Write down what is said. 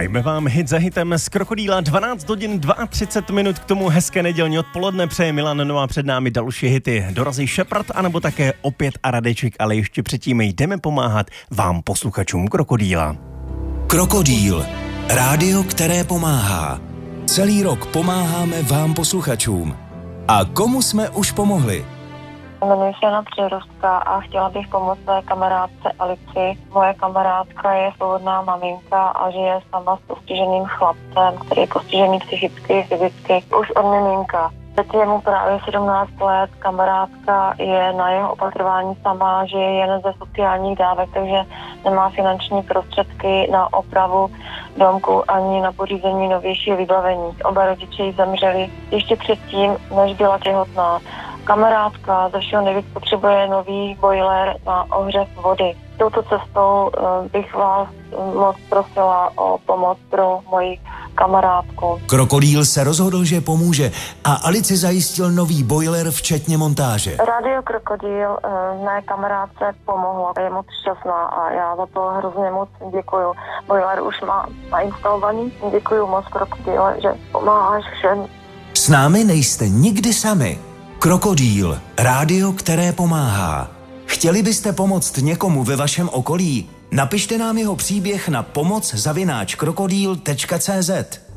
Hrajeme vám hit za hitem z Krokodýla. 12 hodin 32 minut, k tomu hezké nedělní odpoledne přeje Milan, no a před námi další hity. Dorazí Šepard, anebo také opět a Radeček, ale ještě předtím jdeme pomáhat vám posluchačům Krokodýla. Krokodýl. Rádio, které pomáhá. Celý rok pomáháme vám posluchačům. A komu jsme už pomohli? Jmenuji se Jana Přirostka a chtěla bych pomoct své kamarádce Alici. Moje kamarádka je svobodná maminka a žije sama s postiženým chlapcem, který je postižený psychicky, fyzicky, už od miminka. Teď je mu právě 17 let, kamarádka je na jeho opatrování sama, žije jen ze sociálních dávek, takže nemá finanční prostředky na opravu domku ani na pořízení novějšího vybavení. Oba rodiče jí zemřeli ještě předtím, než byla těhotná. Kamarádka ze všeho nejvíc potřebuje nový boiler na ohřev vody. Touto cestou bych vás moc prosila o pomoc pro moji kamarádku. Krokodýl se rozhodl, že pomůže a Alici zajistil nový boiler včetně montáže. Rádio Krokodýl mé kamarádce pomohlo. Je moc šťastná a já za to hrozně moc děkuju. Boiler už má nainstalovaný. Děkuju moc, Krokodýle, že pomáháš všem. S námi nejste nikdy sami. Krokodýl, rádio, které pomáhá. Chtěli byste pomoct někomu ve vašem okolí? Napište nám jeho příběh na pomoc@krokodýl.cz.